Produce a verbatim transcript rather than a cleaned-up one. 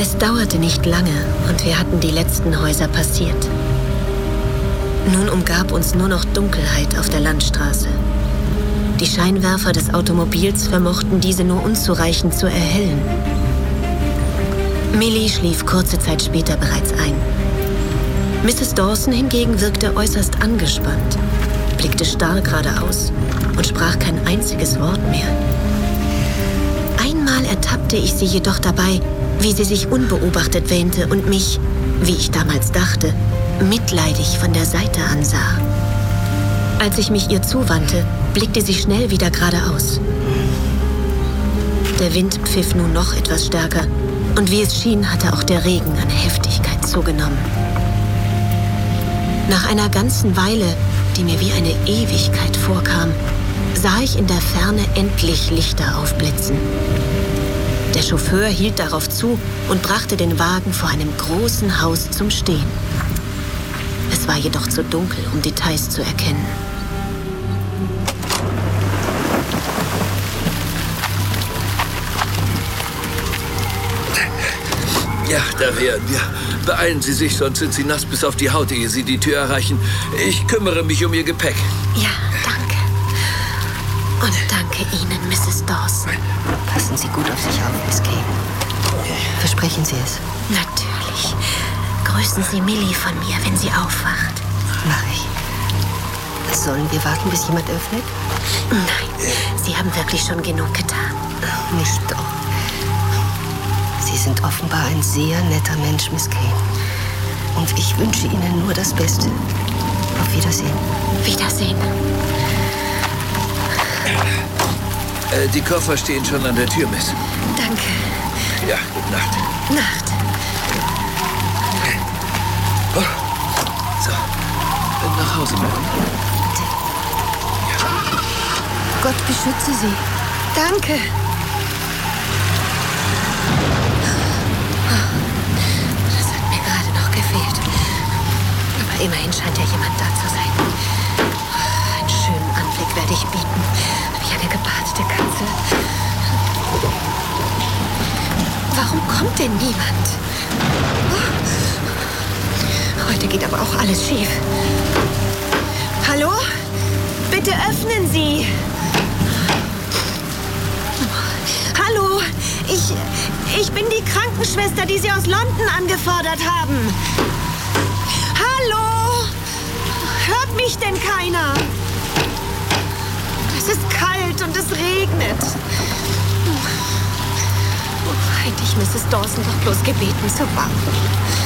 Es dauerte nicht lange und wir hatten die letzten Häuser passiert. Nun umgab uns nur noch Dunkelheit auf der Landstraße. Die Scheinwerfer des Automobils vermochten diese nur unzureichend zu erhellen. Millie schlief kurze Zeit später bereits ein. Misses Dawson hingegen wirkte äußerst angespannt, blickte starr geradeaus und sprach kein einziges Wort mehr. Einmal ertappte ich sie jedoch dabei, wie sie sich unbeobachtet wähnte und mich, wie ich damals dachte, mitleidig von der Seite ansah. Als ich mich ihr zuwandte, blickte sie schnell wieder geradeaus. Der Wind pfiff nun noch etwas stärker und wie es schien, hatte auch der Regen an Heftigkeit zugenommen. Nach einer ganzen Weile, die mir wie eine Ewigkeit vorkam, sah ich in der Ferne endlich Lichter aufblitzen. Der Chauffeur hielt darauf zu und brachte den Wagen vor einem großen Haus zum Stehen. Es war jedoch zu dunkel, um Details zu erkennen. Ja, da wären wir. Beeilen Sie sich, sonst sind Sie nass bis auf die Haut, ehe Sie die Tür erreichen. Ich kümmere mich um Ihr Gepäck. Ja, danke. Und danke Ihnen, Misses Dawson. Passen Sie gut auf sich auf, Miss Kane. Versprechen Sie es? Natürlich. Grüßen Sie Millie von mir, wenn sie aufwacht. Mach ich. Sollen wir warten, bis jemand öffnet? Nein, Sie haben wirklich schon genug getan. Nicht doch. Sie sind offenbar ein sehr netter Mensch, Miss Kane. Und ich wünsche Ihnen nur das Beste. Auf Wiedersehen. Wiedersehen. Äh, die Koffer stehen schon an der Tür, Miss. Danke. Ja, gute Nacht. Nacht. Oh. So, dann nach Hause bleiben. Ja. Gott beschütze Sie. Danke. Das hat mir gerade noch gefehlt. Aber immerhin scheint ja jemand da zu sein. Einen schönen Anblick werde ich bieten. Wie eine gebadete Katze. Warum kommt denn niemand? Heute geht aber auch alles schief. Hallo? Bitte öffnen Sie. Hallo, ich, ich bin die Krankenschwester, die Sie aus London angefordert haben. Hallo? Hört mich denn keiner? Es ist kalt und es regnet. Oh, hätte ich Misses Dawson doch bloß gebeten zu warten.